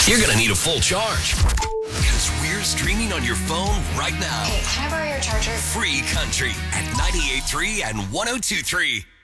you're going to need a full charge. Because we're streaming on your phone right now. Hey, can I borrow your charger? Free Country at 98.3 and 102.3.